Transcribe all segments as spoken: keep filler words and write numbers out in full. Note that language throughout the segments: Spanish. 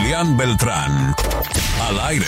Elian Beltrán. Al aire.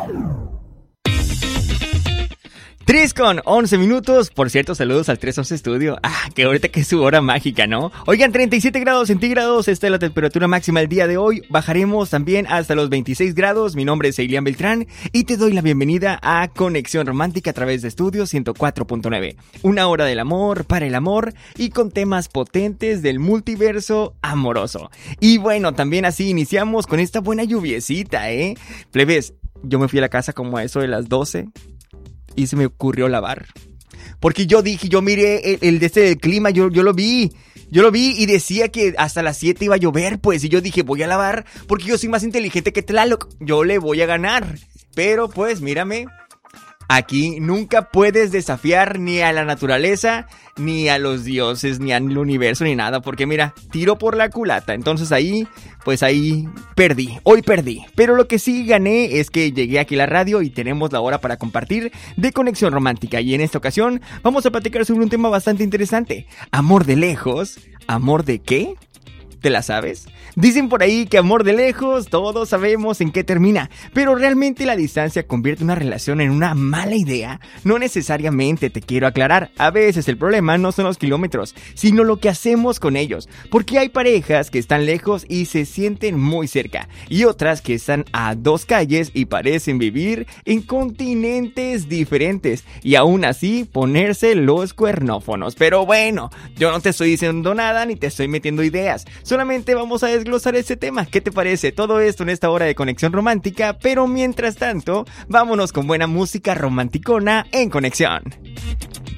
tres con once minutos. Por cierto, saludos al tres once Studio. Ah, que ahorita que es su hora mágica, ¿no? Oigan, treinta y siete grados centígrados. Esta es la temperatura máxima el día de hoy. Bajaremos también hasta los veintiséis grados. Mi nombre es Elian Beltrán y te doy la bienvenida a Conexión Romántica a través de Estudio ciento cuatro punto nueve. Una hora del amor, para el amor y con temas potentes del multiverso amoroso. Y bueno, también así iniciamos con esta buena lluviecita, ¿eh? Plebes, yo me fui a la casa como a eso de las doce. Y se me ocurrió lavar. Porque yo dije, yo miré el, el de este del clima, yo, yo lo vi. Yo lo vi y decía que hasta las siete iba a llover, pues. Y yo dije, voy a lavar porque yo soy más inteligente que Tlaloc. Yo le voy a ganar. Pero pues, mírame. Aquí nunca puedes desafiar ni a la naturaleza, ni a los dioses, ni al universo, ni nada. Porque mira, tiro por la culata. Entonces ahí, pues ahí perdí. Hoy perdí. Pero lo que sí gané es que llegué aquí a la radio y tenemos la hora para compartir de Conexión Romántica. Y en esta ocasión vamos a platicar sobre un tema bastante interesante. ¿Amor de lejos? ¿Amor de qué? ¿Te la sabes? Dicen por ahí que amor de lejos, todos sabemos en qué termina, pero realmente la distancia convierte una relación en una mala idea. No necesariamente, te quiero aclarar, a veces el problema no son los kilómetros, sino lo que hacemos con ellos, porque hay parejas que están lejos y se sienten muy cerca, y otras que están a dos calles y parecen vivir en continentes diferentes, y aún así ponerse los cuernófonos. Pero bueno, yo no te estoy diciendo nada ni te estoy metiendo ideas, solamente vamos a desglosar este tema. ¿Qué te parece? Todo esto en esta hora de Conexión Romántica, pero mientras tanto, vámonos con buena música romanticona en Conexión.